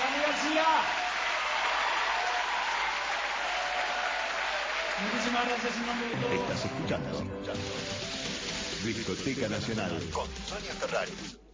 García. Muchísimas gracias en nombre de todos. Estás escuchando Discoteca Nacional con Sonia Ferrari.